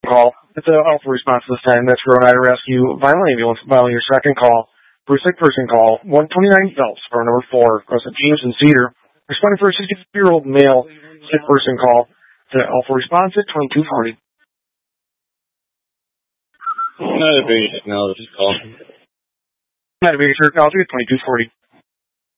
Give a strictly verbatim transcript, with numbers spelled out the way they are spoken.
call. It's an Alpha response this time. That's Rhode Island Rescue. Violent ambulance following your second call. For a sick person call, one twenty-nine Phelps, for number four, across the James and Cedar. Responding for a sixty-year-old male sick person call. To Alpha response at twenty-two forty. Not a basic technology call. Not a basic technology at twenty-two forty.